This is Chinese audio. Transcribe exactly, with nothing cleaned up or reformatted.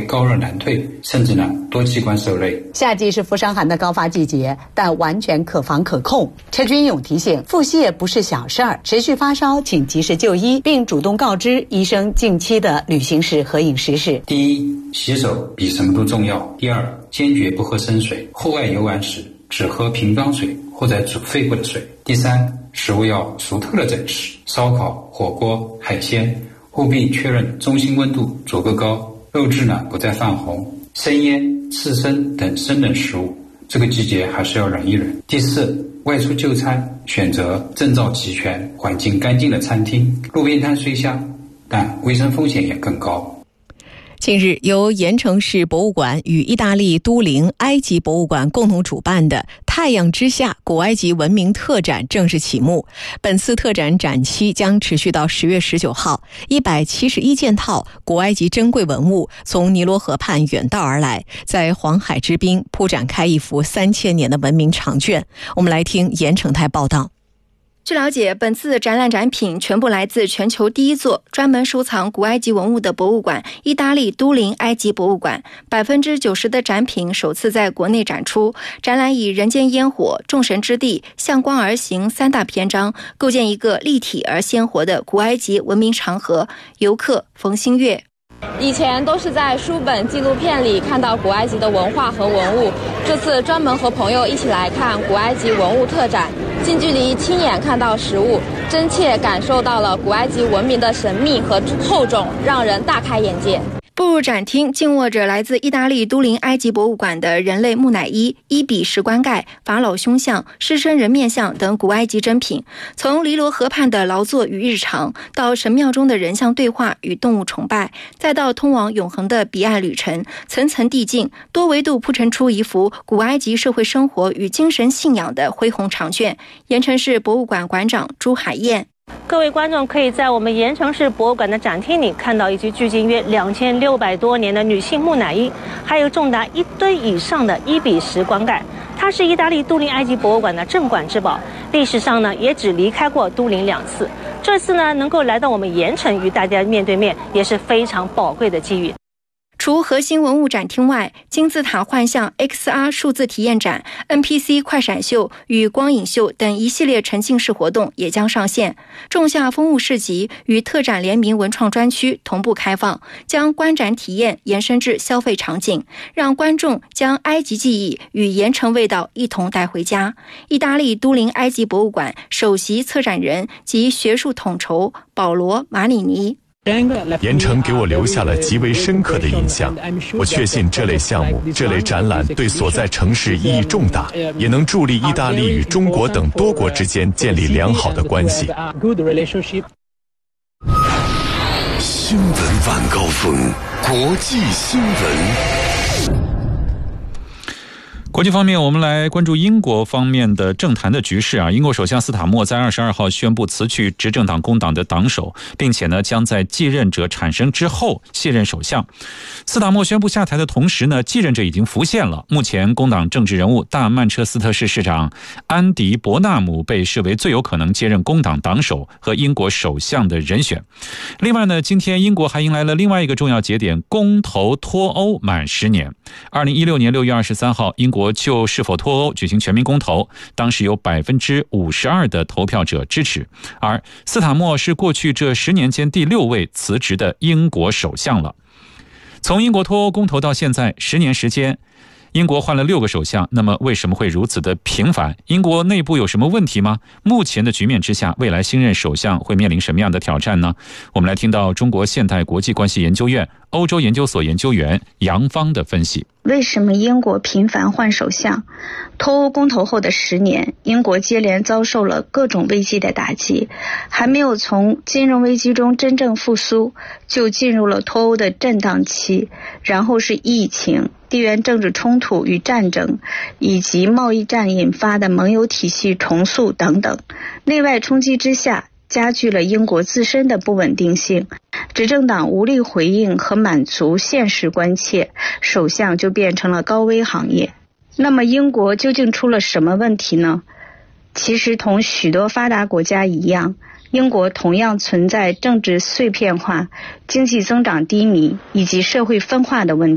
高热难退，甚至呢多器官受累。 夏季是副伤寒的高发季节，但完全可防可控。车君勇提醒，腹泻不是小事儿，持续发烧请及时就医，并主动告知医生近期的旅行史和饮食史。 第一，洗手比什么都重要。第二，坚决不喝生水，户外游玩时只喝瓶装水或者煮沸过的水。第三，食物要熟透了再吃，烧烤、火锅、海鲜务必确认中心温度足够高，肉质呢不再泛红。生腌、刺身等生冷食物，这个季节还是要忍一忍。第四，外出就餐选择证照齐全、环境干净的餐厅。路边摊虽香，但卫生风险也更高。 近日，由盐城市博物馆与意大利都灵埃及博物馆共同主办的太阳之下古埃及文明特展正式启幕。本次特展展期将持续到十月十九号，一百七十一件套古埃及珍贵文物从尼罗河畔远道而来，在黄海之滨铺展开一幅三千年的文明长卷。我们来听盐城台报道。 据了解，本次的展览展品全部来自全球第一座专门收藏古埃及文物的博物馆——意大利都灵埃及博物馆。百分之九十的展品首次在国内展出。展览以人间烟火、众神之地、向光而行三大篇章，构建一个立体而鲜活的古埃及文明长河。游客冯新月。 以前都是在书本、纪录片里看到古埃及的文化和文物，这次专门和朋友一起来看古埃及文物特展，近距离亲眼看到实物，真切感受到了古埃及文明的神秘和厚重，让人大开眼界。 步入展厅，静卧着来自意大利都灵埃及博物馆的人类木乃伊、伊比石棺盖、法老胸像、狮身人面像等古埃及珍品。从尼罗河畔的劳作与日常，到神庙中的人像对话与动物崇拜，再到通往永恒的彼岸旅程，层层递进，多维度铺陈出一幅古埃及社会生活与精神信仰的恢宏长卷。盐城市博物馆馆长朱海燕。 各位观众可以在我们盐城市博物馆的展厅里看到一具距今约两千六百多年的女性木乃伊，还有重达一吨以上的伊比石棺盖。它是意大利都灵埃及博物馆的镇馆之宝，历史上呢也只离开过都灵两次。这次呢能够来到我们盐城与大家面对面，也是非常宝贵的机遇。 除核心文物展厅外，金字塔幻象 X R 数字体验展、N P C 快闪秀与光影秀等一系列沉浸式活动也将上线。仲夏风物市集与特展联名文创专区同步开放，将观展体验延伸至消费场景，让观众将埃及记忆与盐城味道一同带回家。意大利都灵埃及博物馆首席策展人及学术统筹保罗·马里尼。 盐城给我留下了极为深刻的印象，我确信这类项目、这类展览对所在城市意义重大，也能助力意大利与中国等多国之间建立良好的关系。 新闻晚高峰，国际新闻。 国际方面，我们来关注英国方面的政坛的局势啊。英国首相斯塔默在二十二号宣布辞去执政党工党的党首，并且呢将在继任者产生之后卸任首相。斯塔默宣布下台的同时呢，继任者已经浮现了。目前工党政治人物大曼彻斯特市市长安迪·伯纳姆被视为最有可能接任工党党首和英国首相的人选。另外呢，今天英国还迎来了另外一个重要节点，公投脱欧满十年。二零一六年六月二十三号，英国就是否脱欧举行全民公投，当时有百分之五十二的投票者支持，而斯塔默是过去这十年间第六位辞职的英国首相了。从英国脱欧公投到现在十年时间，英国换了六个首相，那么为什么会如此的频繁？英国内部有什么问题吗？目前的局面之下，未来新任首相会面临什么样的挑战呢？我们来听到中国现代国际关系研究院欧洲研究所研究员杨芳的分析。 为什么英国频繁换首相？脱欧公投后的十年，英国接连遭受了各种危机的打击，还没有从金融危机中真正复苏，就进入了脱欧的震荡期，然后是疫情、地缘政治冲突与战争，以及贸易战引发的盟友体系重塑等等，内外冲击之下，加剧了英国自身的不稳定性。执政党无力回应和满足现实关切，首相就变成了高危行业。那么英国究竟出了什么问题呢？其实同许多发达国家一样，英国同样存在政治碎片化、经济增长低迷以及社会分化的问题。